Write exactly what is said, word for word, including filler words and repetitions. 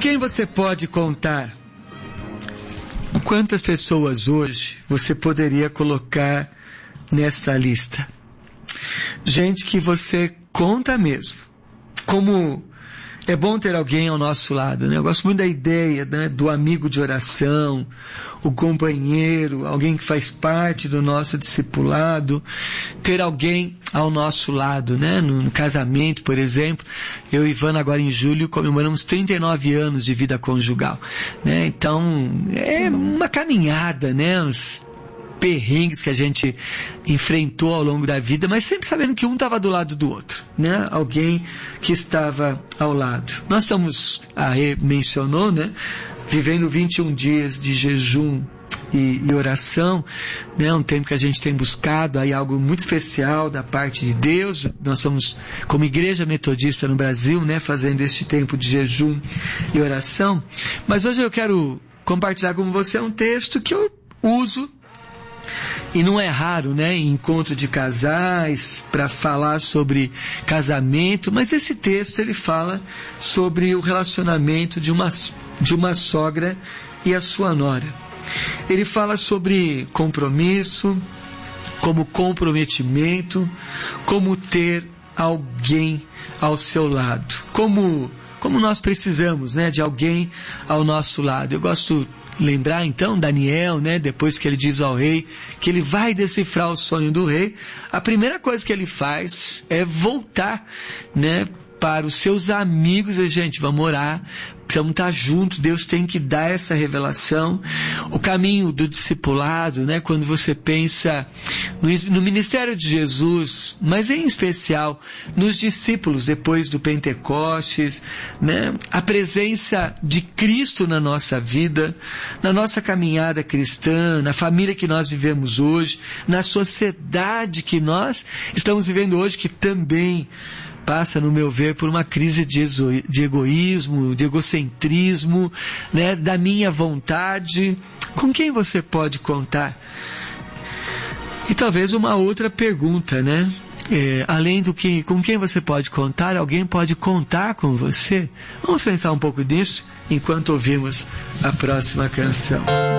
quem você pode contar? Quantas pessoas hoje você poderia colocar nessa lista? Gente que você conta mesmo. Como é bom ter alguém ao nosso lado, né? Eu gosto muito da ideia, né, do amigo de oração, o companheiro, alguém que faz parte do nosso discipulado, ter alguém ao nosso lado, né? No, no casamento, por exemplo, eu e Ivana agora em julho comemoramos trinta e nove anos de vida conjugal, né? Então, é uma caminhada, né? Os perrengues que a gente enfrentou ao longo da vida, mas sempre sabendo que um estava do lado do outro, né? Alguém que estava ao lado. Nós estamos, a Rê mencionou, né? Vivendo vinte e um dias de jejum e, e oração, né? Um tempo que a gente tem buscado aí algo muito especial da parte de Deus. Nós somos, como igreja metodista no Brasil, né? Fazendo este tempo de jejum e oração. Mas hoje eu quero compartilhar com você um texto que eu uso. E não é raro, né, em encontro de casais, para falar sobre casamento, mas esse texto ele fala sobre o relacionamento de uma, de uma sogra e a sua nora. Ele fala sobre compromisso, como comprometimento, como ter alguém ao seu lado, como, como nós precisamos, né, de alguém ao nosso lado. Eu gosto lembrar então Daniel, né, depois que ele diz ao rei que ele vai decifrar o sonho do rei, a primeira coisa que ele faz é voltar, né, para os seus amigos e, gente, vamos orar, precisamos estar juntos, Deus tem que dar essa revelação. O caminho do discipulado, né, quando você pensa no, no ministério de Jesus, mas em especial nos discípulos depois do Pentecostes, né, a presença de Cristo na nossa vida, na nossa caminhada cristã, na família que nós vivemos hoje, na sociedade que nós estamos vivendo hoje, que também passa, no meu ver, por uma crise de, exo, de egoísmo, de egocentrismo, né, da minha vontade. Com quem você pode contar? E talvez uma outra pergunta, né? É, além do que, com quem você pode contar, alguém pode contar com você? Vamos pensar um pouco nisso enquanto ouvimos a próxima canção.